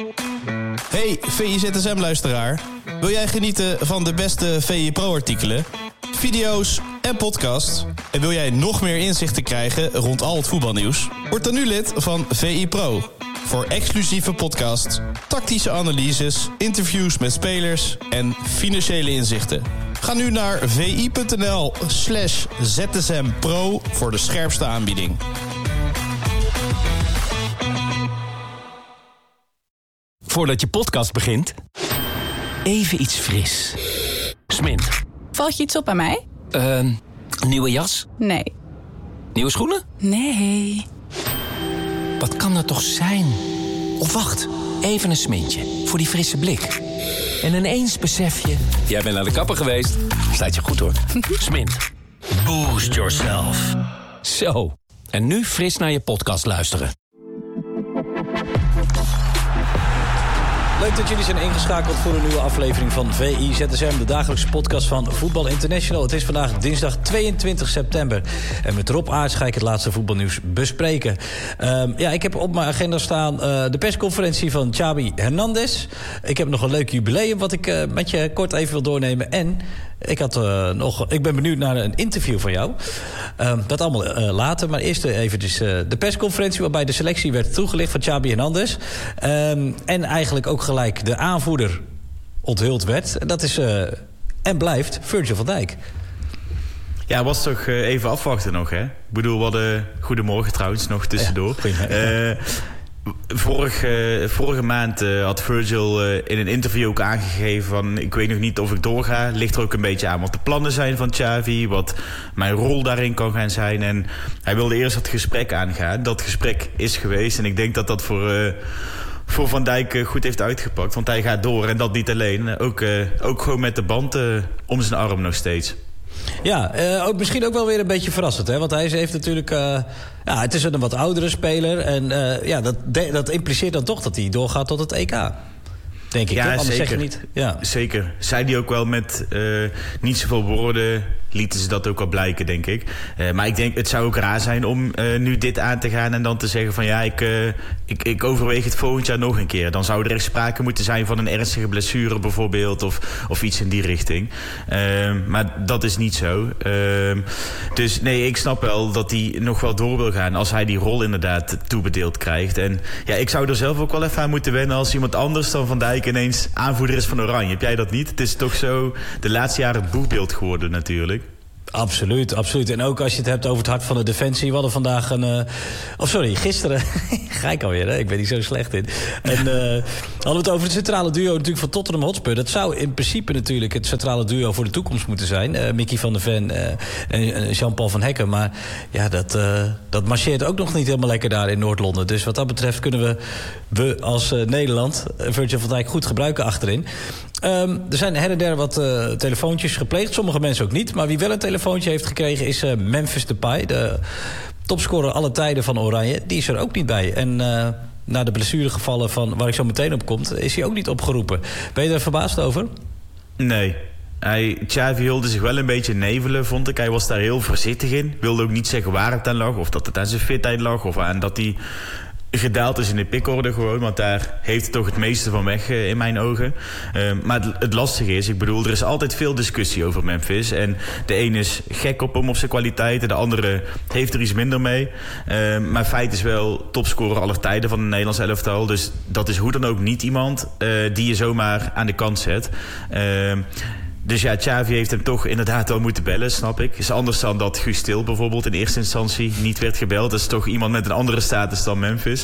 Hey VI-ZSM-luisteraar. Wil jij genieten van de beste VI Pro-artikelen, video's en podcasts? En wil jij nog meer inzichten krijgen rond al het voetbalnieuws? Word dan nu lid van VI Pro. Voor exclusieve podcasts, tactische analyses, interviews met spelers en financiële inzichten. Ga nu naar vi.nl/ZSMPro voor de scherpste aanbieding. Voordat je podcast begint, even iets fris. Smint. Valt je iets op aan mij? Nieuwe jas? Nee. Nieuwe schoenen? Nee. Wat kan dat toch zijn? Of wacht, even een smintje voor die frisse blik. En ineens besef je, jij bent naar de kapper geweest. Staat je goed hoor. Smint. Boost yourself. Zo, en nu fris naar je podcast luisteren. Leuk dat jullie zijn ingeschakeld voor een nieuwe aflevering van VI-ZSM, de dagelijkse podcast van Voetbal International. Het is vandaag dinsdag 22 september en met Rob Aarts ga ik het laatste voetbalnieuws bespreken. Ik heb op mijn agenda staan de persconferentie van Xabi Hernandez. Ik heb nog een leuk jubileum wat ik met je kort even wil doornemen. En ik ben benieuwd naar een interview van jou. Dat allemaal later, maar eerst even dus, de persconferentie waarbij de selectie werd toegelicht van Xabi Hernandez. En eigenlijk ook gelijk de aanvoerder onthuld werd. En dat is en blijft Virgil van Dijk. Ja, was toch even afwachten nog, hè? Ik bedoel, we hadden... Goedemorgen trouwens, nog tussendoor. Ja, vorige maand had Virgil in een interview ook aangegeven van... ik weet nog niet of ik doorga. Ligt er ook een beetje aan wat de plannen zijn van Xavi, wat mijn rol daarin kan gaan zijn. En hij wilde eerst het gesprek aangaan. Dat gesprek is geweest en ik denk dat dat voor Van Dijk goed heeft uitgepakt. Want hij gaat door en dat niet alleen. Ook gewoon met de band om zijn arm nog steeds. Ja, misschien ook wel weer een beetje verrassend, hè? Want hij heeft natuurlijk... het is een wat oudere speler. En dat impliceert dan toch dat hij doorgaat tot het EK. Denk ik, ja, toch? Zeker. Zeg je niet. Ja. Zeker. Zei hij ook wel met niet zoveel woorden... lieten ze dat ook wel blijken, denk ik. Maar ik denk, het zou ook raar zijn om nu dit aan te gaan... en dan te zeggen van ik overweeg het volgend jaar nog een keer. Dan zou er echt sprake moeten zijn van een ernstige blessure bijvoorbeeld... of iets in die richting. Maar dat is niet zo. Dus nee, ik snap wel dat hij nog wel door wil gaan... als hij die rol inderdaad toebedeeld krijgt. En ja, ik zou er zelf ook wel even aan moeten wennen... als iemand anders dan Van Dijk ineens aanvoerder is van Oranje. Heb jij dat niet? Het is toch zo de laatste jaren het boegbeeld geworden natuurlijk. Absoluut, absoluut. En ook als je het hebt over het hart van de defensie. We hadden vandaag gisteren. Ga ik alweer, hè? Ik ben niet zo slecht in. En hadden we het over het centrale duo natuurlijk van Tottenham Hotspur. Dat zou in principe natuurlijk het centrale duo voor de toekomst moeten zijn. Mickey van der Ven en Jean-Paul van Hekken. Maar ja, dat marcheert ook nog niet helemaal lekker daar in Noord-Londen. Dus wat dat betreft kunnen we als Nederland Virgil van Dijk goed gebruiken achterin. Er zijn her en der wat telefoontjes gepleegd. Sommige mensen ook niet. Maar wie wel een telefoontje heeft gekregen is Memphis Depay. De topscorer alle tijden van Oranje. Die is er ook niet bij. En na de blessuregevallen van waar ik zo meteen op kom... is hij ook niet opgeroepen. Ben je er verbaasd over? Nee. Xavi wilde zich wel een beetje nevelen, vond ik. Hij was daar heel voorzichtig in. Wilde ook niet zeggen waar het aan lag. Of dat het aan zijn fitheid lag. Of aan dat hij gedaald is in de pikorde gewoon. Want daar heeft het toch het meeste van weg in mijn ogen. Maar het lastige is, ik bedoel, er is altijd veel discussie over Memphis. En de een is gek op hem op zijn kwaliteiten. De andere heeft er iets minder mee. Maar feit is wel topscorer aller tijden van het Nederlands elftal. Dus dat is hoe dan ook niet iemand die je zomaar aan de kant zet. Dus ja, Xavi heeft hem toch inderdaad wel moeten bellen, snap ik. Is anders dan dat Guus Til bijvoorbeeld in eerste instantie niet werd gebeld. Dat is toch iemand met een andere status dan Memphis.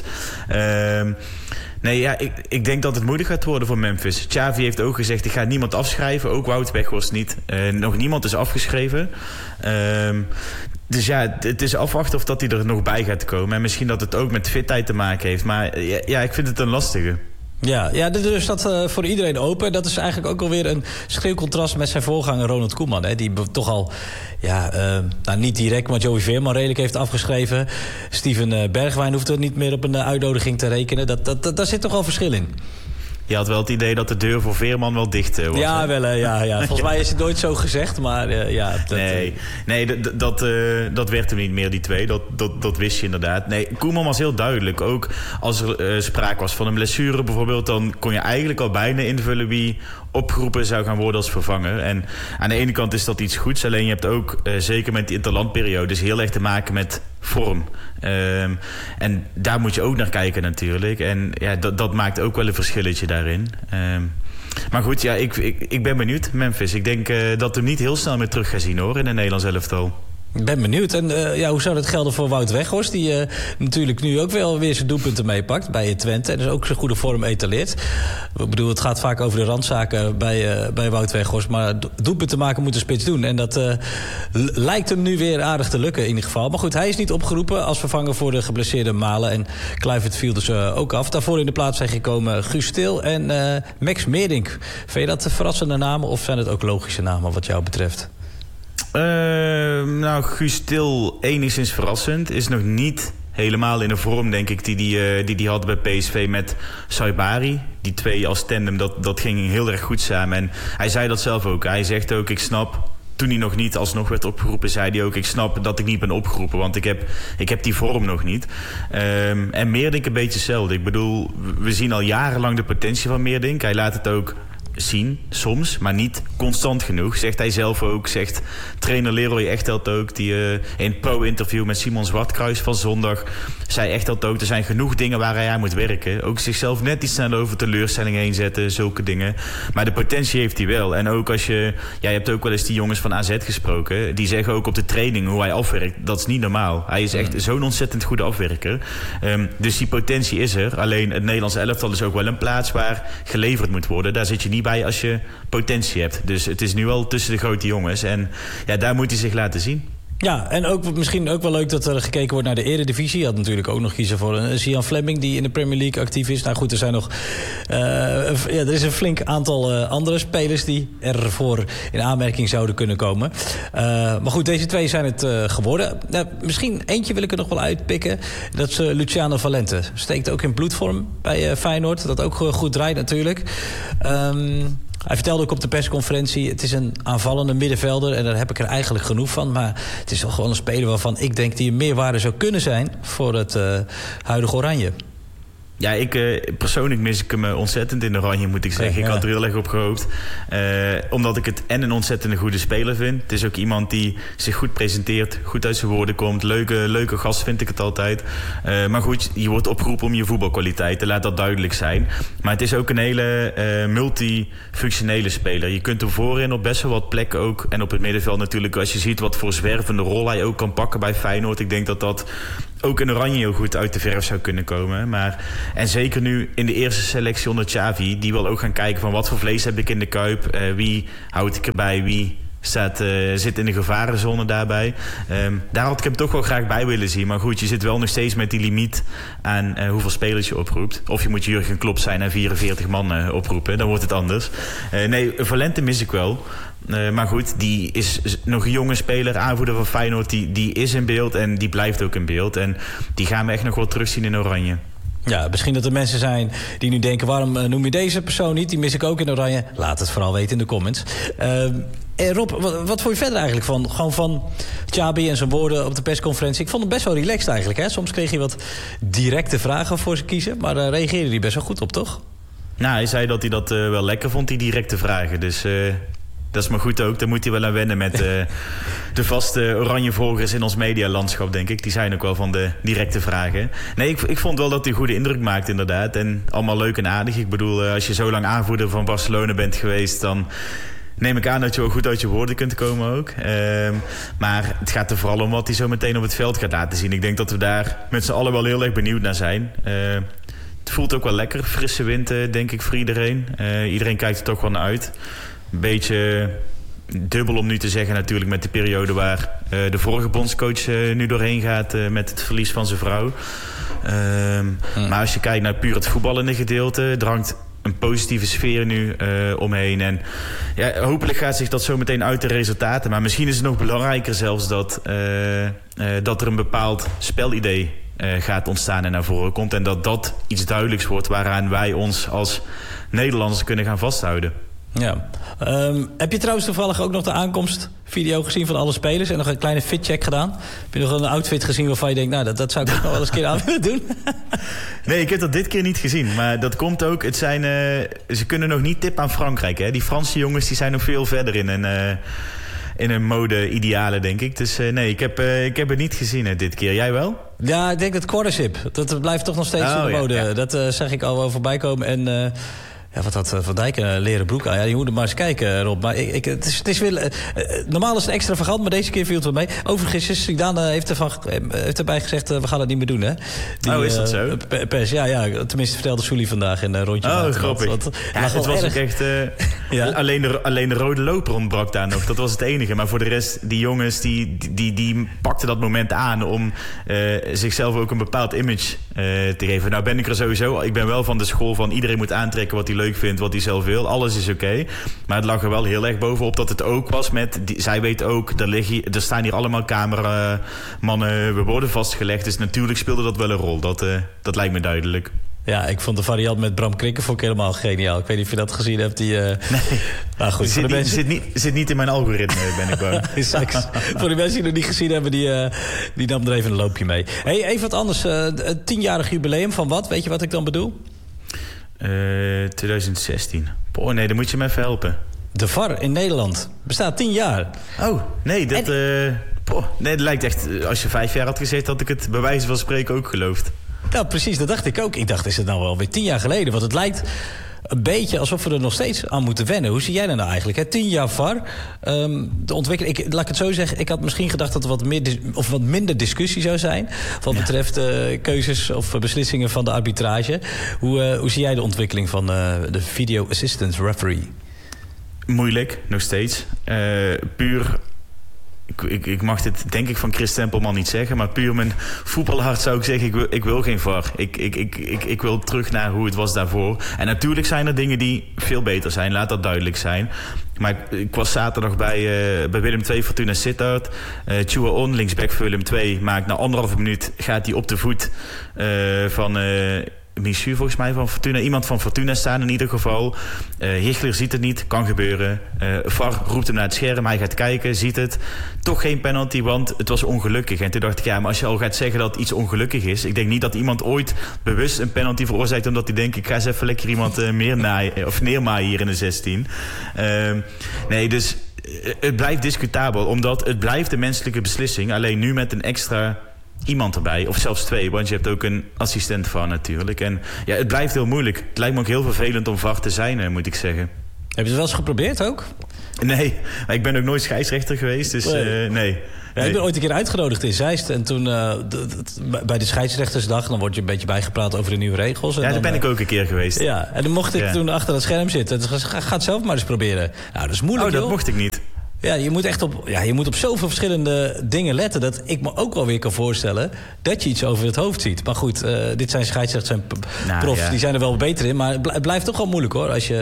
Ik denk dat het moeilijk gaat worden voor Memphis. Xavi heeft ook gezegd, ik ga niemand afschrijven. Ook Wout Weghorst niet. Nog niemand is afgeschreven. Dus ja, het is afwachten of dat hij er nog bij gaat komen. En misschien dat het ook met fitheid te maken heeft. Maar ja, ik vind het een lastige. Ja, de deur staat voor iedereen open. Dat is eigenlijk ook alweer een schreeuwcontrast met zijn voorganger Ronald Koeman. Hè, die toch al, niet direct, maar Joey Veerman redelijk heeft afgeschreven. Steven Bergwijn hoeft er niet meer op een uitnodiging te rekenen. Daar zit toch al verschil in. je had wel het idee dat de deur voor Veerman wel dicht was. Ja, hè? wel, ja. Volgens mij is het nooit zo gezegd, maar dat werd hem niet meer, die twee. Dat wist je inderdaad. Nee, Koeman was heel duidelijk. Ook als er sprake was van een blessure bijvoorbeeld, dan kon je eigenlijk al bijna invullen wie opgeroepen zou gaan worden als vervanger. En aan de ene kant is dat iets goeds, alleen je hebt ook, zeker met die interlandperiodes, heel erg te maken met vorm. En daar moet je ook naar kijken natuurlijk. En ja, dat maakt ook wel een verschilletje daarin. Maar goed, ja, ik ben benieuwd, Memphis. Ik denk dat we hem niet heel snel meer terug gaan zien, hoor, in het Nederlands elftal. Ik ben benieuwd. En hoe zou dat gelden voor Wout Weghorst? Die natuurlijk nu ook wel weer zijn doelpunten meepakt bij Twente. En dus ook zijn goede vorm etaleert. Ik bedoel, het gaat vaak over de randzaken bij Wout Weghorst. Maar doelpunten maken moet de spits doen. En dat lijkt hem nu weer aardig te lukken in ieder geval. Maar goed, hij is niet opgeroepen als vervanger voor de geblesseerde Malen. En Kluivert viel dus ook af. Daarvoor in de plaats zijn gekomen Guus Til en Max Meerdink. Vind je dat verrassende namen of zijn het ook logische namen wat jou betreft? Guus Til enigszins verrassend. Is nog niet helemaal in de vorm, denk ik, die had bij PSV met Saibari. Die twee als tandem, dat ging heel erg goed samen. En hij zei dat zelf ook. Hij zegt ook, ik snap, toen hij nog niet alsnog werd opgeroepen, zei hij ook, ik snap dat ik niet ben opgeroepen, want ik heb die vorm nog niet. En Meerdink een beetje hetzelfde. Ik bedoel, we zien al jarenlang de potentie van Meerdink. Hij laat het ook zien, soms, maar niet constant genoeg. Zegt hij zelf ook, zegt trainer Leroy Echtelt ook, die in het pro-interview met Simon Zwartkruis van zondag zei Echtelt ook, er zijn genoeg dingen waar hij aan moet werken. Ook zichzelf net iets sneller over teleurstelling heen zetten, zulke dingen. Maar de potentie heeft hij wel. En ook als je hebt ook wel eens die jongens van AZ gesproken, die zeggen ook op de training hoe hij afwerkt, dat is niet normaal. Hij is echt zo'n ontzettend goede afwerker. Dus die potentie is er. Alleen het Nederlands elftal is ook wel een plaats waar geleverd moet worden. Daar zit je niet bij als je potentie hebt. Dus het is nu al tussen de grote jongens. En ja, daar moet hij zich laten zien. Ja, en ook misschien ook wel leuk dat er gekeken wordt naar de Eredivisie. Je had natuurlijk ook nog kiezen voor een Zian Fleming die in de Premier League actief is. Nou goed, er zijn nog er is een flink aantal andere spelers die ervoor in aanmerking zouden kunnen komen. Maar goed, deze twee zijn het geworden. Misschien eentje wil ik er nog wel uitpikken. Dat is Luciano Valente. Steekt ook in bloedvorm bij Feyenoord. Dat ook goed draait natuurlijk. Hij vertelde ook op de persconferentie, het is een aanvallende middenvelder en daar heb ik er eigenlijk genoeg van. Maar het is toch gewoon een speler waarvan ik denk die een meerwaarde zou kunnen zijn voor het huidige Oranje. Ja, persoonlijk mis ik hem ontzettend in Oranje, moet ik zeggen. Ja. Ik had er heel erg op gehoopt. Omdat ik het een ontzettend goede speler vind. Het is ook iemand die zich goed presenteert, goed uit zijn woorden komt. Leuke gast vind ik het altijd. Maar goed, je wordt opgeroepen om je voetbalkwaliteiten, laat dat duidelijk zijn. Maar het is ook een hele multifunctionele speler. Je kunt hem voorin op best wel wat plekken ook. En op het middenveld natuurlijk, als je ziet wat voor zwervende rol hij ook kan pakken bij Feyenoord. Ik denk dat ook in Oranje heel goed uit de verf zou kunnen komen. En zeker nu in de eerste selectie onder Xavi, die wil ook gaan kijken van wat voor vlees heb ik in de kuip. Wie houd ik erbij, wie zit in de gevarenzone daarbij. Daar had ik hem toch wel graag bij willen zien. Maar goed, je zit wel nog steeds met die limiet aan hoeveel spelers je oproept. Of je moet Jurgen Klopp zijn en 44 man oproepen. Dan wordt het anders. Nee, Valente mis ik wel. Maar goed, die is nog een jonge speler, aanvoerder van Feyenoord. Die is in beeld en die blijft ook in beeld. En die gaan we echt nog wel terugzien in Oranje. Ja, misschien dat er mensen zijn die nu denken, waarom noem je deze persoon niet? Die mis ik ook in Oranje. Laat het vooral weten in de comments. Rob, wat vond je verder eigenlijk van Xabi en zijn woorden op de persconferentie? Ik vond hem best wel relaxed eigenlijk. Hè? Soms kreeg hij wat directe vragen voor ze kiezen. Maar daar reageerde hij best wel goed op, toch? Nou, hij zei dat hij dat wel lekker vond, die directe vragen. Dus dat is maar goed ook. Daar moet hij wel aan wennen met de vaste Oranje-volgers in ons medialandschap, denk ik. Die zijn ook wel van de directe vragen. Nee, ik vond wel dat hij goede indruk maakt, inderdaad. En allemaal leuk en aardig. Ik bedoel, als je zo lang aanvoerder van Barcelona bent geweest, dan neem ik aan dat je wel goed uit je woorden kunt komen ook. Maar het gaat er vooral om wat hij zo meteen op het veld gaat laten zien. Ik denk dat we daar met z'n allen wel heel erg benieuwd naar zijn. Het voelt ook wel lekker. Frisse wind, denk ik, voor iedereen. Iedereen kijkt er toch wel naar uit. Een beetje dubbel om nu te zeggen natuurlijk met de periode waar de vorige bondscoach nu doorheen gaat met het verlies van zijn vrouw. Maar als je kijkt naar puur het voetballende gedeelte, er hangt een positieve sfeer nu omheen. En ja, hopelijk gaat zich dat zo meteen uit de resultaten. Maar misschien is het nog belangrijker zelfs dat er een bepaald spelidee gaat ontstaan en naar voren komt. En dat iets duidelijks wordt waaraan wij ons als Nederlanders kunnen gaan vasthouden. Ja. Heb je trouwens toevallig ook nog de aankomstvideo gezien van alle spelers en nog een kleine fitcheck gedaan? Heb je nog een outfit gezien waarvan je denkt, nou, dat zou ik ook nog wel eens een keer aan willen doen? Nee, ik heb dat dit keer niet gezien. Maar dat komt ook, ze kunnen nog niet tippen aan Frankrijk. Hè? Die Franse jongens die zijn nog veel verder in een mode-idealen, denk ik. Dus nee, ik heb het niet gezien dit keer. Jij wel? Ja, ik denk dat quartership. Dat blijft toch nog steeds in de mode. Ja. Dat zag ik al wel voorbij komen. En wat had Van Dijk een leren broek aan. Ja, je moet er maar eens kijken, Rob. Maar het is weer, normaal is het extravagant, maar deze keer viel het wel mee. Overigens, Zidane heeft erbij gezegd, we gaan het niet meer doen, hè? Is dat zo? Pers, ja. Tenminste vertelde Sully vandaag in een rondje. Grappig. Het was ook echt... alleen de rode loper ontbrak daar nog. Dat was het enige. Maar voor de rest, die jongens, die pakten dat moment aan om zichzelf ook een bepaald image te geven. Nou ben ik er sowieso... Ik ben wel van de school van iedereen moet aantrekken wat hij leuk vindt, wat hij zelf wil. Alles is oké. Maar het lag er wel heel erg bovenop dat het ook was met... zij weet ook, er staan hier allemaal cameramannen, we worden vastgelegd. Dus natuurlijk speelde dat wel een rol. Dat lijkt me duidelijk. Ja, ik vond de variant met Bram Krikke helemaal geniaal. Ik weet niet of je dat gezien hebt. Nee, nou goed, zit niet in mijn algoritme, ben ik bang. Voor de mensen die het nog niet gezien hebben, die nam er even een loopje mee. Hey, even wat anders. Het 10-jarig jubileum van wat? Weet je wat ik dan bedoel? 2016. Nee, dan moet je me even helpen. De VAR in Nederland bestaat 10 jaar. Oh, nee, dat lijkt echt... Als je 5 jaar had gezeten, had ik het bij wijze van spreken ook geloofd. Nou, precies, dat dacht ik ook. Ik dacht, is het nou wel weer 10 jaar geleden? Want het lijkt een beetje alsof we er nog steeds aan moeten wennen. Hoe zie jij dat nou eigenlijk? Hè? 10 jaar VAR. De ontwikkeling, laat ik het zo zeggen. Ik had misschien gedacht dat er wat minder discussie zou zijn. Wat betreft keuzes of beslissingen van de arbitrage. Hoe zie jij de ontwikkeling van de video assistant referee? Moeilijk, nog steeds. Puur... Ik mag dit denk ik van Chris Tempelman niet zeggen, maar puur mijn voetbalhart zou ik zeggen, ik wil geen VAR. Ik wil terug naar hoe het was daarvoor. En natuurlijk zijn er dingen die veel beter zijn, laat dat duidelijk zijn. Maar ik was zaterdag bij Willem II Fortuna Sittard. Chua On, linksback voor Willem II, maakt na 1,5 minuut gaat hij op de voet van... Michu volgens mij van Fortuna. Iemand van Fortuna staan in ieder geval. Hichler ziet het niet, kan gebeuren. VAR roept hem naar het scherm, hij gaat kijken, ziet het. Toch geen penalty, want het was ongelukkig. En toen dacht ik, ja, maar als je al gaat zeggen dat iets ongelukkig is... Ik denk niet dat iemand ooit bewust een penalty veroorzaakt... omdat hij denkt, ik ga eens even lekker iemand neermaaien hier in de 16. Nee, dus het blijft discutabel. Omdat het blijft een menselijke beslissing. Alleen nu met een extra... iemand erbij, of zelfs 2, want je hebt ook een assistent van natuurlijk. En ja, het blijft heel moeilijk. Het lijkt me ook heel vervelend om VAR te zijn, moet ik zeggen. Heb je het wel eens geprobeerd ook? Nee, maar ik ben ook nooit scheidsrechter geweest, dus nee. Ja, ik ben ooit een keer uitgenodigd in Zeist. En toen bij de scheidsrechtersdag... dan word je een beetje bijgepraat over de nieuwe regels. En ja, daar ben ik ook een keer geweest. Ja, en dan mocht ik toen achter het scherm zitten. Dus ga het zelf maar eens proberen. Nou, dat is moeilijk, dat mocht ik niet. Ja, je moet op zoveel verschillende dingen letten... dat ik me ook wel weer kan voorstellen dat je iets over het hoofd ziet. Maar goed, dit zijn scheidsrechters, zijn profs, die zijn er wel beter in. Maar het blijft toch wel moeilijk, hoor. Als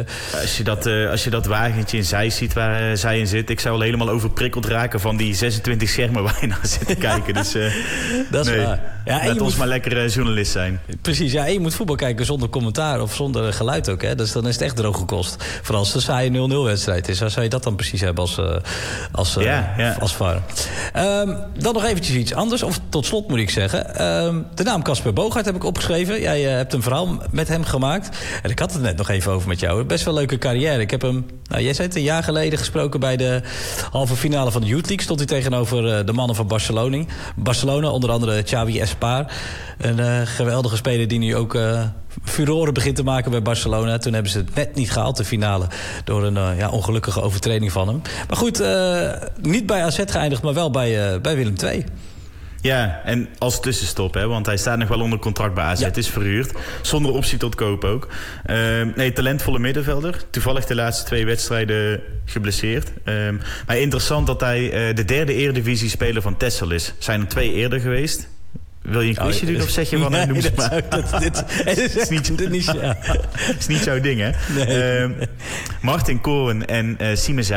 je dat wagentje in Zeist ziet waar zij in zit... ik zou al helemaal overprikkeld raken van die 26 schermen waar je naar zit te kijken. Dus dat is waar. Ja, laat ons maar lekker journalist zijn. Precies, ja, en je moet voetbal kijken zonder commentaar of zonder geluid ook. Hè? Dus dan is het echt droog gekost. Vooral als het een saaie 0-0 wedstrijd is. Waar zou je dat dan precies hebben als VAR? Dan nog eventjes iets anders. Of tot slot moet ik zeggen. De naam Casper Bogaert heb ik opgeschreven. Jij hebt een verhaal met hem gemaakt. En ik had het net nog even over met jou. Best wel een leuke carrière. Ik heb hem, jij zei het, een jaar geleden gesproken... bij de halve finale van de Youth League. Stond hij tegenover de mannen van Barcelona. Onder andere Xavi Esparr. Een geweldige speler die nu ook... furoren begint te maken bij Barcelona. Toen hebben ze het net niet gehaald, de finale. Door een ongelukkige overtreding van hem. Maar goed, niet bij AZ geëindigd, maar wel bij Willem II. Ja, en als tussenstop, hè, want hij staat nog wel onder contract bij AZ. Het is verhuurd, zonder optie tot koop ook. Talentvolle middenvelder. Toevallig de laatste 2 wedstrijden geblesseerd. Maar interessant dat hij de 3e Eredivisie-speler van Texel is. Zijn er 2 eerder geweest. Wil je een quizje doen of zeg je van... Nee, noem ze maar. Het is niet jouw ding, hè? Nee. Martin Koren en Sime Zuim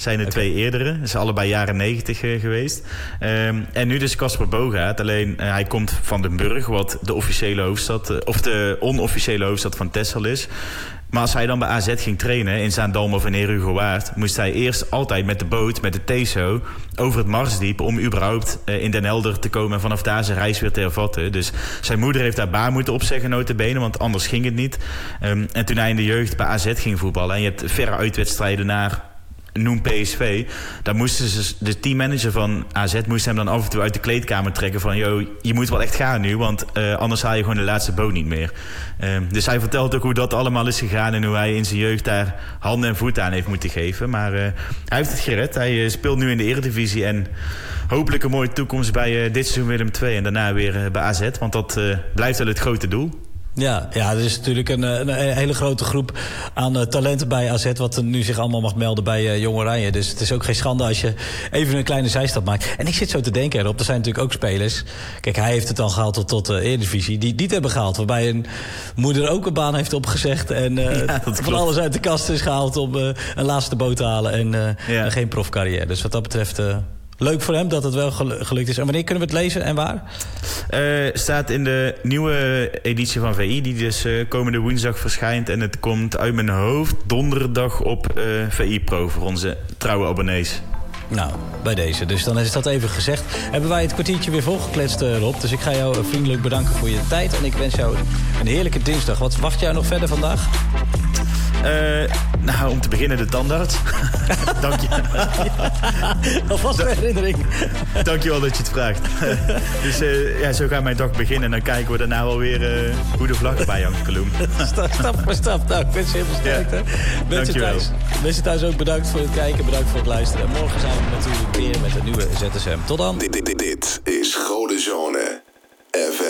Zijn er 2 eerdere. Dat is allebei jaren 90 geweest. En nu dus Casper Bogaert. Alleen hij komt van Den Burg, wat de officiële hoofdstad, of de onofficiële hoofdstad van Texel is. Maar als hij dan bij AZ ging trainen in Zaandam of in Herugewaard, moest hij eerst altijd met de boot, met de Teso, over het Marsdiep om überhaupt in Den Helder te komen en vanaf daar zijn reis weer te hervatten. Dus zijn moeder heeft daar baan moeten opzeggen, nota bene, want anders ging het niet. En toen hij in de jeugd bij AZ ging voetballen en je hebt verre uitwedstrijden naar noem PSV, dan moesten ze, de teammanager van AZ moest hem dan af en toe uit de kleedkamer trekken van, yo, je moet wel echt gaan nu, want anders haal je gewoon de laatste boot niet meer. Dus hij vertelt ook hoe dat allemaal is gegaan en hoe hij in zijn jeugd daar handen en voeten aan heeft moeten geven. Maar hij heeft het gered. Hij speelt nu in de Eredivisie en hopelijk een mooie toekomst bij dit seizoen Willem II en daarna weer bij AZ, want dat blijft wel het grote doel. Ja, er is natuurlijk een hele grote groep aan talenten bij AZ, wat nu zich allemaal mag melden bij Jong Oranje. Dus het is ook geen schande als je even een kleine zijstap maakt. En ik zit zo te denken erop, er zijn natuurlijk ook spelers. Kijk, hij heeft het al gehaald tot de Eredivisie, die het hebben gehaald. Waarbij een moeder ook een baan heeft opgezegd en van alles uit de kast is gehaald om een laatste boot te halen en geen profcarrière. Dus wat dat betreft leuk voor hem dat het wel gelukt is. En wanneer kunnen we het lezen en waar? Staat in de nieuwe editie van VI, die dus komende woensdag verschijnt. En het komt uit mijn hoofd donderdag op VI Pro voor onze trouwe abonnees. Nou, bij deze. Dus dan is dat even gezegd. Hebben wij het kwartiertje weer volgekletst, Rob. Dus ik ga jou vriendelijk bedanken voor je tijd. En ik wens jou een heerlijke dinsdag. Wat wacht jou nog verder vandaag? Nou, om te beginnen de tandarts. Dank je. Alvast een herinnering. Dank je wel dat je het vraagt. Dus zo gaat mijn dag beginnen. En dan kijken we daarna alweer hoe de vlag erbij hangt, Kaloem. Stap voor stap. Nou, ik wens je heel veel sterkte. Mensen thuis ook bedankt voor het kijken. Bedankt voor het luisteren. En morgen zijn we natuurlijk weer met een nieuwe ZSM. Tot dan. Dit is Gouden Zone.